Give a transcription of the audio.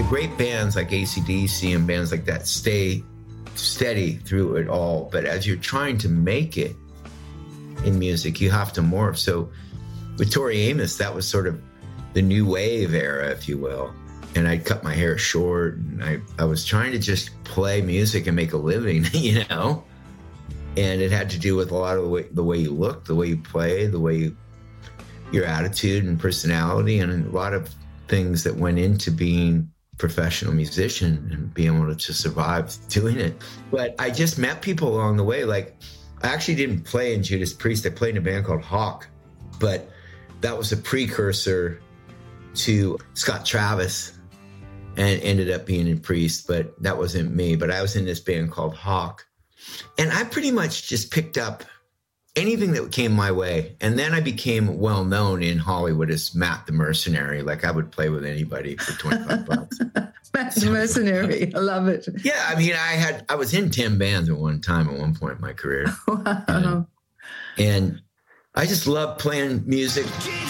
the great bands like AC/DC and bands like that stay steady through it all. But as you're trying to make it in music, you have to morph. So with Tori Amos, that was sort of the new wave era, if you will. And I'd cut my hair short, and I was trying to just play music and make a living, you know? And it had to do with a lot of the way you look, the way you play, your attitude and personality, and a lot of things that went into being a professional musician and being able to survive doing it. But I just met people along the way. Like, I actually didn't play in Judas Priest. I played in a band called Hawk, but that was a precursor to Scott Travis and ended up being in Priest, but that wasn't me. But I was in this band called Hawk. And I pretty much just picked up anything that came my way. And then I became well known in Hollywood as Matt the Mercenary. Like, I would play with anybody for $25. Matt the Mercenary. I love it. Yeah. I mean, I was in 10 bands at one point in my career. Wow. And I just love playing music.